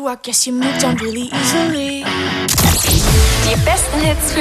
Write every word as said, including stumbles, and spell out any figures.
you, I guess you moved on really easily. Die besten Hits für